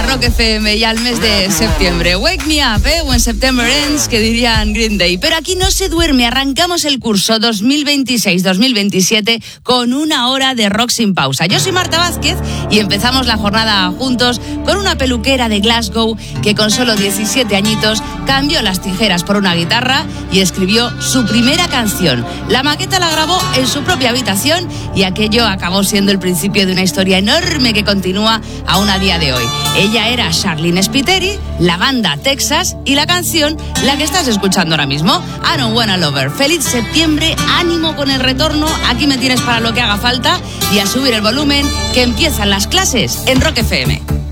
Rock FM y al mes de septiembre. Wake me up, when September ends, que dirían Green Day. Pero aquí no se duerme, arrancamos el curso 2026-2027 con una hora de rock sin pausa. Yo soy Marta Vázquez y empezamos la jornada juntos con una peluquera de Glasgow que con solo 17 añitos cambió las tijeras por una guitarra y escribió su primera canción. La maqueta la grabó en su propia habitación y aquello acabó siendo el principio de una historia enorme que continúa aún a día de hoy. Ella era Sharleen Spiteri, la banda Texas y la canción la que estás escuchando ahora mismo, I Don't Wanna Love Her. Feliz septiembre, ánimo con el retorno, aquí me tienes para lo que haga falta y a subir el volumen que empiezan las clases en Rock FM.